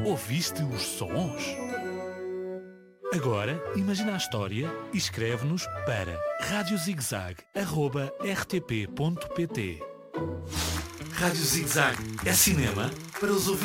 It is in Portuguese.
Ouviste os sons? Agora, imagina a história e escreve-nos para radiozigzag@rtp.pt. Rádio Zig Zag é cinema para os ouvintes.